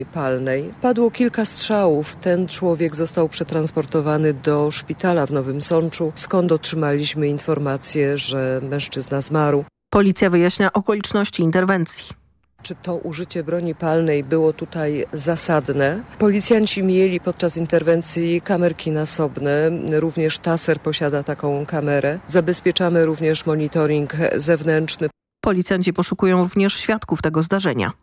palnej. Padło kilka strzałów. Ten człowiek został przetransportowany do szpitala w Nowym Sączu, skąd otrzymaliśmy informację, że mężczyzna zmarł. Policja wyjaśnia okoliczności interwencji. Czy to użycie broni palnej było tutaj zasadne? Policjanci mieli podczas interwencji kamerki nasobne. Również TASER posiada taką kamerę. Zabezpieczamy również monitoring zewnętrzny. Policjanci poszukują również świadków tego zdarzenia.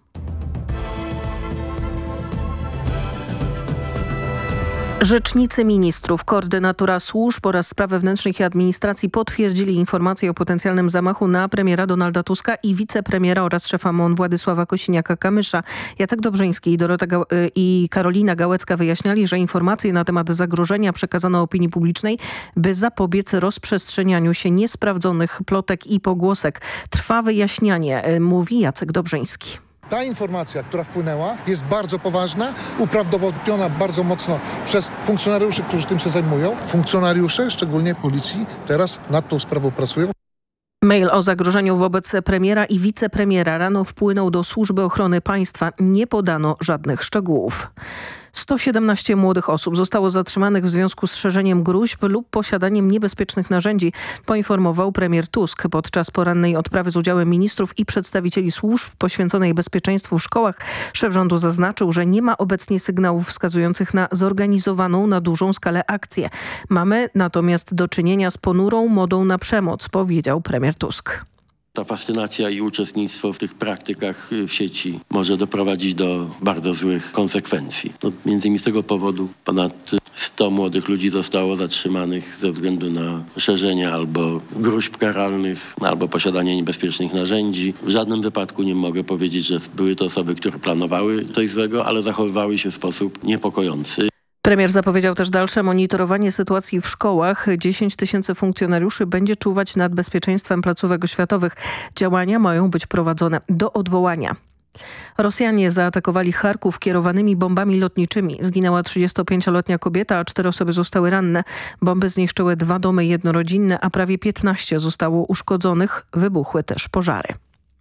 Rzecznicy ministrów, koordynatora służb oraz spraw wewnętrznych i administracji potwierdzili informacje o potencjalnym zamachu na premiera Donalda Tuska i wicepremiera oraz szefa MON Władysława Kosiniaka-Kamysza. Jacek Dobrzyński i Karolina Gałecka wyjaśniali, że informacje na temat zagrożenia przekazano opinii publicznej, by zapobiec rozprzestrzenianiu się niesprawdzonych plotek i pogłosek. Trwa wyjaśnianie, mówi Jacek Dobrzyński. Ta informacja, która wpłynęła, jest bardzo poważna, uprawdopodobniona bardzo mocno przez funkcjonariuszy, którzy tym się zajmują. Funkcjonariusze, szczególnie policji, teraz nad tą sprawą pracują. Mail o zagrożeniu wobec premiera i wicepremiera rano wpłynął do Służby Ochrony Państwa. Nie podano żadnych szczegółów. 117 młodych osób zostało zatrzymanych w związku z szerzeniem gróźb lub posiadaniem niebezpiecznych narzędzi, poinformował premier Tusk podczas porannej odprawy z udziałem ministrów i przedstawicieli służb poświęconej bezpieczeństwu w szkołach. Szef rządu zaznaczył, że nie ma obecnie sygnałów wskazujących na zorganizowaną na dużą skalę akcję. Mamy natomiast do czynienia z ponurą modą na przemoc, powiedział premier Tusk. Ta fascynacja i uczestnictwo w tych praktykach w sieci może doprowadzić do bardzo złych konsekwencji. Między innymi z tego powodu ponad 100 młodych ludzi zostało zatrzymanych ze względu na szerzenie albo gróźb karalnych, albo posiadanie niebezpiecznych narzędzi. W żadnym wypadku nie mogę powiedzieć, że były to osoby, które planowały coś złego, ale zachowywały się w sposób niepokojący. Premier zapowiedział też dalsze monitorowanie sytuacji w szkołach. 10 000 funkcjonariuszy będzie czuwać nad bezpieczeństwem placówek oświatowych. Działania mają być prowadzone do odwołania. Rosjanie zaatakowali Charków kierowanymi bombami lotniczymi. Zginęła 35-letnia kobieta, a 4 osoby zostały ranne. Bomby zniszczyły 2 domy jednorodzinne, a prawie 15 zostało uszkodzonych. Wybuchły też pożary.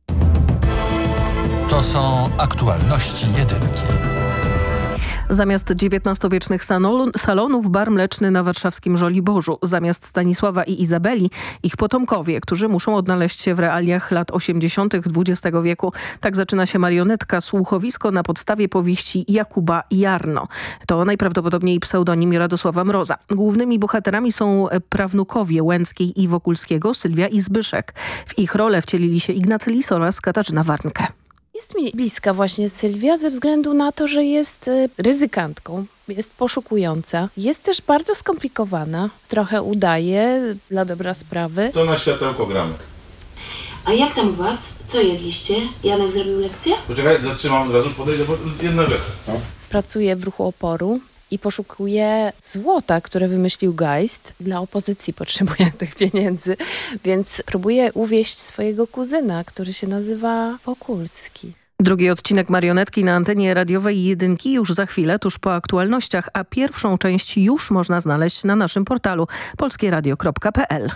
To są aktualności jedynki. Zamiast XIX-wiecznych salonów bar mleczny na warszawskim Żoliborzu. Zamiast Stanisława i Izabeli ich potomkowie, którzy muszą odnaleźć się w realiach lat 80. XX wieku. Tak zaczyna się marionetka, słuchowisko na podstawie powieści Jakuba Jarno. To najprawdopodobniej pseudonim Radosława Mroza. Głównymi bohaterami są prawnukowie Łęckiej i Wokulskiego, Sylwia i Zbyszek. W ich rolę wcielili się Ignacy Lis oraz Katarzyna Warnke. Jest mi bliska właśnie Sylwia ze względu na to, że jest ryzykantką, jest poszukująca, jest też bardzo skomplikowana, trochę udaje dla dobra sprawy. To na światełko gramy. A jak tam u was? Co jedliście? Janek zrobił lekcję? Poczekaj, zatrzymam od razu, podejdę, bo jedna rzecz. No. Pracuje w ruchu oporu i poszukuje złota, które wymyślił Geist. Dla opozycji potrzebuje tych pieniędzy, więc próbuje uwieść swojego kuzyna, który się nazywa Wokulski. Drugi odcinek marionetki na antenie radiowej jedynki już za chwilę, tuż po aktualnościach, a pierwszą część już można znaleźć na naszym portalu polskieradio.pl.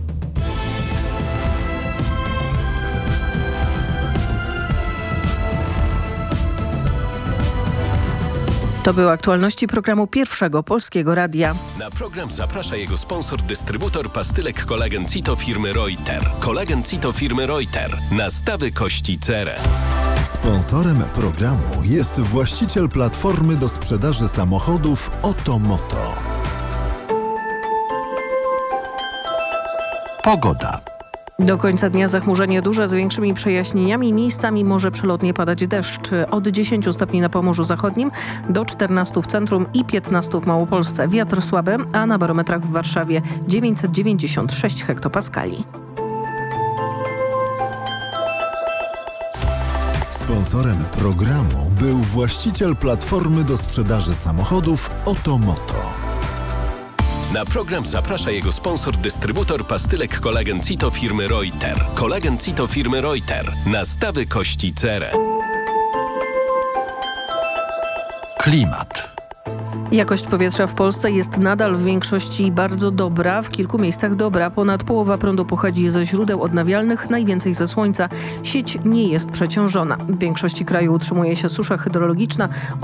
To były aktualności programu Pierwszego Polskiego Radia. Na program zaprasza jego sponsor, dystrybutor pastylek Collagen Cito firmy Reuter. Collagen Cito firmy Reuter. Nastawy kości cerę. Sponsorem programu jest właściciel platformy do sprzedaży samochodów Otomoto. Pogoda. Do końca dnia zachmurzenie duże z większymi przejaśnieniami. Miejscami może przelotnie padać deszcz. Od 10 stopni na Pomorzu Zachodnim do 14 w centrum i 15 w Małopolsce. Wiatr słaby, a na barometrach w Warszawie 996 hektopaskali. Sponsorem programu był właściciel platformy do sprzedaży samochodów Otomoto. Na program zaprasza jego sponsor, dystrybutor pastylek Collagen Cito firmy Reuter. Collagen Cito firmy Reuter. Nastawy kości cerę. Klimat. Jakość powietrza w Polsce jest nadal w większości bardzo dobra, w kilku miejscach dobra. Ponad połowa prądu pochodzi ze źródeł odnawialnych, najwięcej ze słońca. Sieć nie jest przeciążona. W większości kraju utrzymuje się susza hydrologiczna.